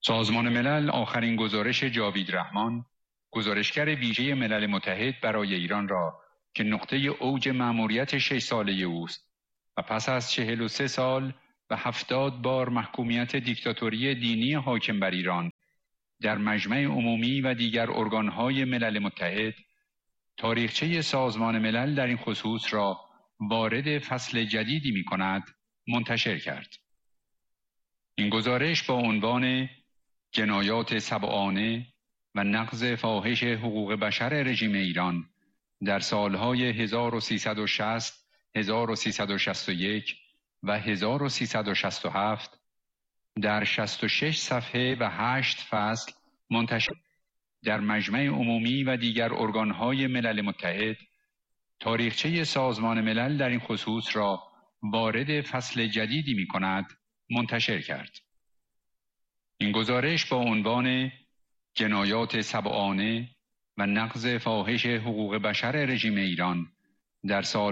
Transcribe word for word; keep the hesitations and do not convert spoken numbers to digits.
سازمان ملل آخرین گزارش جاوید رحمان، گزارشگر ویژه ملل متحد برای ایران را که نقطه اوج مأموریت شش ساله اوست و پس از چهل و سه سال و هفتاد بار محکومیت دیکتاتوری دینی حاکم بر ایران در مجمع عمومی و دیگر ارگانهای ملل متحد، تاریخچه سازمان ملل در این خصوص را وارد فصل جدیدی می کند، منتشر کرد. این گزارش با عنوان جنایات سبعانه و نقض فاحش حقوق بشر رژیم ایران در سالهای هزار و سیصد و شصت، هزار و سیصد و شصت و یک و هزار و سیصد و شصت و هفت در شصت و شش صفحه و هشت فصل منتشر در مجمع عمومی و دیگر ارگانهای ملل متحد، تاریخچه سازمان ملل در این خصوص را وارد فصل جدیدی می کند، منتشر کرد. این گزارش با عنوان جنایات سبعانه و نقض فاحش حقوق بشر رژیم ایران در سال